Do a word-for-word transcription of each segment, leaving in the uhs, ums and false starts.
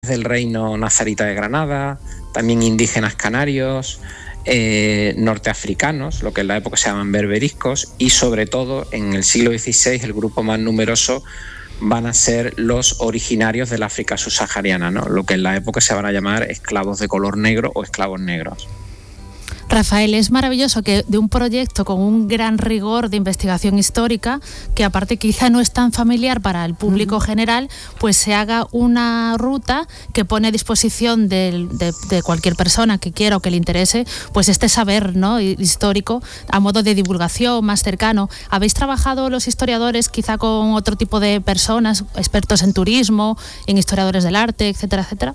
del reino nazarita de Granada, también indígenas canarios, eh, norteafricanos, lo que en la época se llaman berberiscos, y sobre todo en el siglo dieciséis el grupo más numeroso van a ser los originarios del África subsahariana, ¿no? Lo que en la época se van a llamar esclavos de color negro o esclavos negros. Rafael, es maravilloso que de un proyecto con un gran rigor de investigación histórica, que aparte quizá no es tan familiar para el público uh-huh. general, pues se haga una ruta que pone a disposición de, de, de cualquier persona que quiera o que le interese, pues este saber, ¿no?, histórico a modo de divulgación más cercano. ¿Habéis trabajado los historiadores quizá con otro tipo de personas, expertos en turismo, en historiadores del arte, etcétera, etcétera?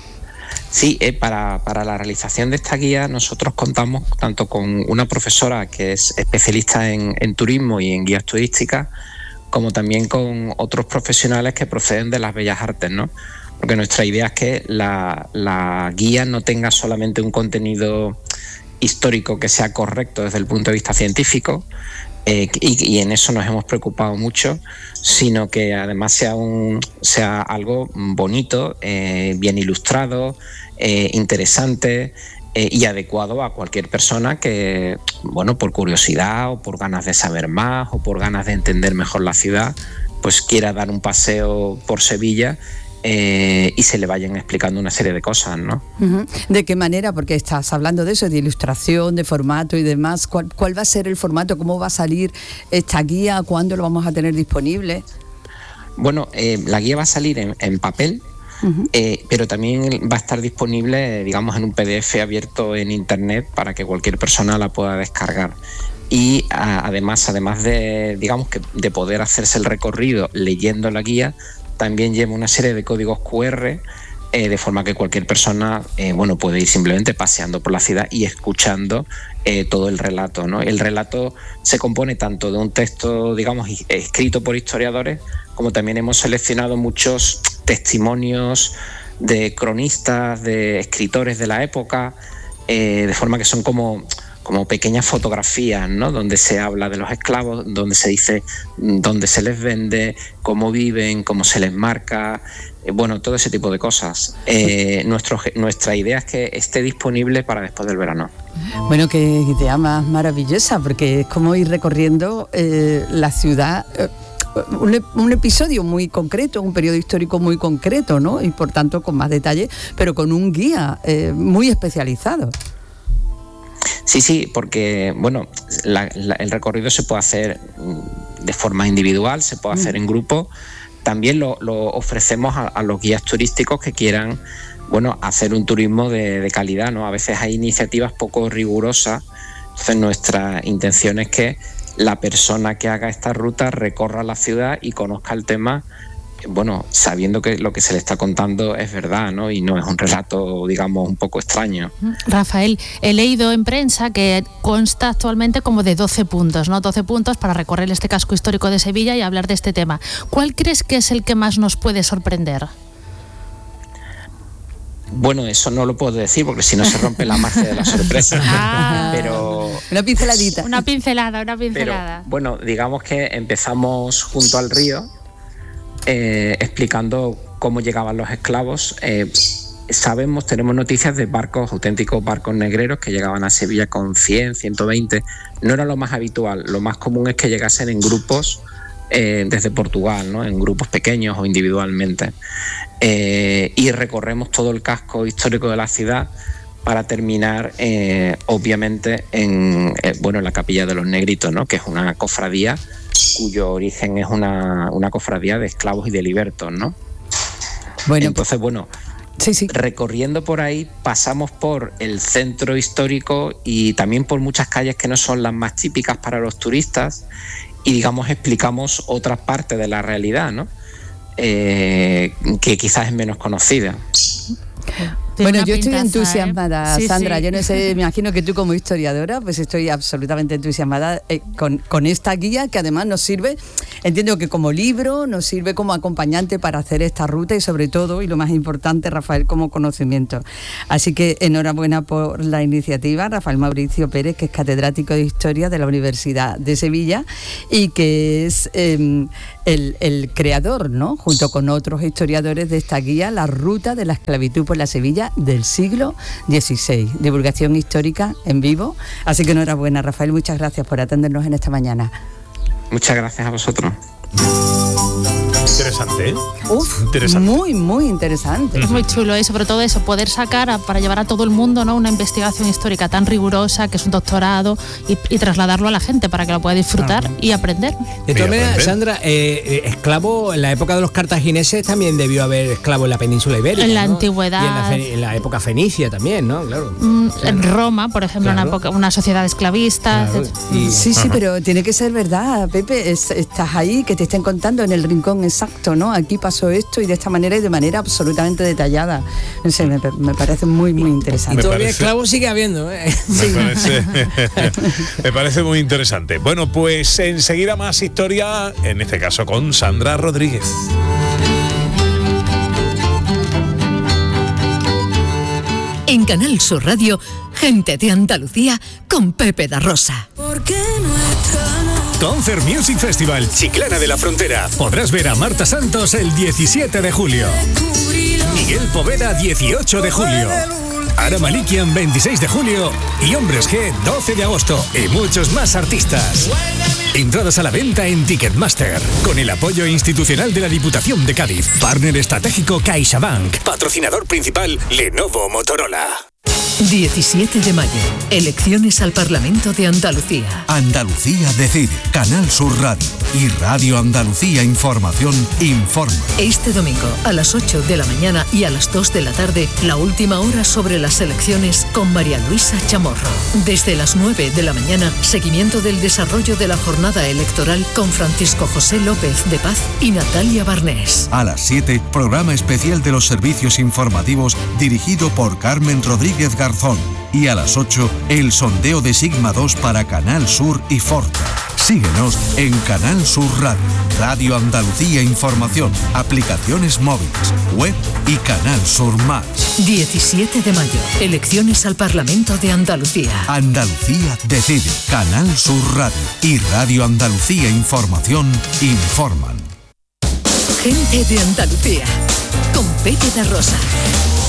Sí, eh, para, para la realización de esta guía nosotros contamos tanto con una profesora que es especialista en, en turismo y en guías turísticas, como también con otros profesionales que proceden de las bellas artes, ¿no? Porque nuestra idea es que la, la guía no tenga solamente un contenido histórico que sea correcto desde el punto de vista científico, eh, y, y en eso nos hemos preocupado mucho, sino que además sea, un, sea algo bonito, eh, bien ilustrado, eh, interesante eh, y adecuado a cualquier persona que, bueno, por curiosidad o por ganas de saber más o por ganas de entender mejor la ciudad, pues quiera dar un paseo por Sevilla Eh, y se le vayan explicando una serie de cosas, ¿no? Uh-huh. ¿De qué manera? Porque estás hablando de eso, de ilustración, de formato y demás. ¿Cuál, cuál va a ser el formato? ¿Cómo va a salir esta guía? ¿Cuándo lo vamos a tener disponible? Bueno, eh, la guía va a salir en, en papel, uh-huh. eh, pero también va a estar disponible, digamos, en un P D F abierto en internet para que cualquier persona la pueda descargar. Y a, además, además de, digamos, que de poder hacerse el recorrido leyendo la guía, también lleva una serie de códigos cu erre, eh, de forma que cualquier persona eh, bueno, puede ir simplemente paseando por la ciudad y escuchando eh, todo el relato, ¿no? El relato se compone tanto de un texto, digamos, escrito por historiadores, como también hemos seleccionado muchos testimonios de cronistas, de escritores de la época, eh, de forma que son como... como pequeñas fotografías, ¿no?, donde se habla de los esclavos, donde se dice dónde se les vende, cómo viven, cómo se les marca, eh, bueno, todo ese tipo de cosas. Eh, nuestro, nuestra idea es que esté disponible para después del verano. Bueno, qué idea más maravillosa, porque es como ir recorriendo eh, la ciudad... Eh, Un, un episodio muy concreto, un periodo histórico muy concreto, ¿no? Y por tanto con más detalle, pero con un guía eh, muy especializado. Sí, sí, porque bueno, la, la, el recorrido se puede hacer de forma individual, se puede hacer en grupo. También lo, lo ofrecemos a, a los guías turísticos que quieran, bueno, hacer un turismo de, de calidad, ¿no? A veces hay iniciativas poco rigurosas, entonces nuestra intención es que la persona que haga esta ruta recorra la ciudad y conozca el tema, bueno, sabiendo que lo que se le está contando es verdad, ¿no? Y no es un relato, digamos, un poco extraño. Rafael, he leído en prensa que consta actualmente como de doce puntos, ¿no? doce puntos para recorrer este casco histórico de Sevilla y hablar de este tema. ¿Cuál crees que es el que más nos puede sorprender? Bueno, eso no lo puedo decir porque si no se rompe la magia de la sorpresa. Ah, pero una pinceladita. Una pincelada, una pincelada. Pero, bueno, digamos que empezamos junto al río, Eh, explicando cómo llegaban los esclavos. Eh, sabemos, tenemos noticias de barcos, auténticos barcos negreros que llegaban a Sevilla con cien, ciento veinte. No era lo más habitual, lo más común es que llegasen en grupos eh, desde Portugal, ¿no? En grupos pequeños o individualmente. Eh, y recorremos todo el casco histórico de la ciudad para terminar, eh, obviamente, en, eh, bueno, en la Capilla de los Negritos, ¿no?, que es una cofradía cuyo origen es una, una cofradía de esclavos y de libertos, ¿no? Bueno, entonces, bueno, sí, sí. Recorriendo por ahí pasamos por el centro histórico y también por muchas calles que no son las más típicas para los turistas y, digamos, explicamos otra parte de la realidad, ¿no? Eh, que quizás es menos conocida. Tiene bueno, yo estoy entusiasmada, ¿eh? sí, Sandra, sí. Yo no sé, me imagino que tú como historiadora, pues estoy absolutamente entusiasmada eh, con, con esta guía que además nos sirve, entiendo que como libro, nos sirve como acompañante para hacer esta ruta y sobre todo, y lo más importante, Rafael, como conocimiento. Así que enhorabuena por la iniciativa, Rafael Mauricio Pérez, que es catedrático de Historia de la Universidad de Sevilla y que es... Eh, el, el creador, ¿no?, junto con otros historiadores de esta guía, La ruta de la esclavitud por la Sevilla del siglo dieciséis. Divulgación histórica en vivo. Así que enhorabuena, Rafael, muchas gracias por atendernos en esta mañana. Muchas gracias a vosotros. Interesante, ¿eh? Uf, interesante. Muy, muy interesante. Es muy chulo y sobre todo eso, poder sacar a, para llevar a todo el mundo, ¿no?, una investigación histórica tan rigurosa, que es un doctorado, y, y trasladarlo a la gente para que lo pueda disfrutar y aprender. De todas maneras, Sandra, eh, eh, esclavo, en la época de los cartagineses también debió haber esclavo en la península ibérica. En la ¿no? antigüedad. Y en la, fe, en la época fenicia también, ¿no? Claro. Mm, en Roma, por ejemplo, claro. una, época, una sociedad esclavista. Claro. Y, sí, sí, pero tiene que ser verdad, Pepe. Es, estás ahí, que te estén contando en el rincón exacto, ¿no? Aquí pasó esto y de esta manera y de manera absolutamente detallada. No sé, me, me parece muy, muy interesante. Y todavía esclavos sigue habiendo, ¿eh? Me, parece, me parece muy interesante. Bueno, pues enseguida más historia, en este caso con Sandra Rodríguez. En Canal Sur Radio, Gente de Andalucía con Pepe da Rosa. Concert Music Festival Chiclana de la Frontera. Podrás ver a Marta Santos el diecisiete de julio. Miguel Poveda dieciocho de julio. Ara Malikian veintiséis de julio. Y Hombres G doce de agosto. Y muchos más artistas. Entradas a la venta en Ticketmaster. Con el apoyo institucional de la Diputación de Cádiz. Partner estratégico CaixaBank. Patrocinador principal Lenovo Motorola. diecisiete de mayo. Elecciones al Parlamento de Andalucía. Andalucía decide. Canal Sur Radio y Radio Andalucía Información informa. Este domingo a las ocho de la mañana y a las dos de la tarde, la última hora sobre las elecciones con María Luisa Chamorro. Desde las nueve de la mañana, seguimiento del desarrollo de la jornada electoral con Francisco José López de Paz y Natalia Barnés. A las siete, programa especial de los servicios informativos dirigido por Carmen Rodríguez Garzón. Y a las ocho, el sondeo de Sigma dos para Canal Sur y Forta. Síguenos en Canal Sur Radio, Radio Andalucía Información, aplicaciones móviles, web y Canal Sur Más. diecisiete de mayo, elecciones al Parlamento de Andalucía. Andalucía decide. Canal Sur Radio y Radio Andalucía Información informan. Gente de Andalucía, con Pepe da Rosa.